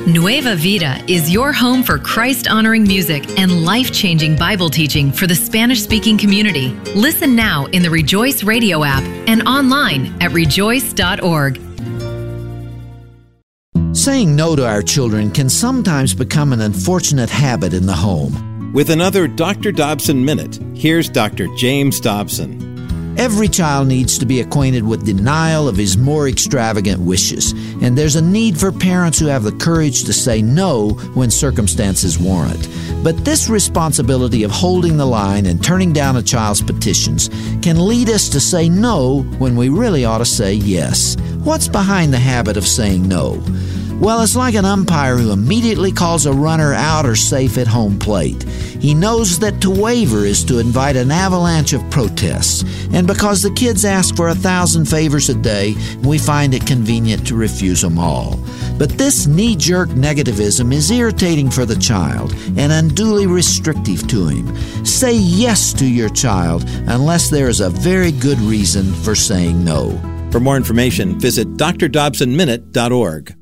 Nueva Vida is your home for Christ-honoring music and life-changing Bible teaching for the Spanish-speaking community. Listen now in the Rejoice Radio app and online at rejoice.org. Saying no to our children can sometimes become an unfortunate habit in the home. With another Dr. Dobson Minute, here's Dr. James Dobson. Every child needs to be acquainted with denial of his more extravagant wishes, and there's a need for parents who have the courage to say no when circumstances warrant. But this responsibility of holding the line and turning down a child's petitions can lead us to say no when we really ought to say yes. What's behind the habit of saying no? Well, it's like an umpire who immediately calls a runner out or safe at home plate. He knows that to waver is to invite an avalanche of protests. And because the kids ask for 1,000 favors a day, we find it convenient to refuse them all. But this knee-jerk negativism is irritating for the child and unduly restrictive to him. Say yes to your child unless there is a very good reason for saying no. For more information, visit drdobsonminute.org.